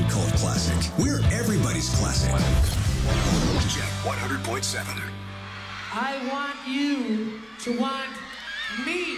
could call it classic. We're everybody's classic. Jet 100.7. I want you to want me.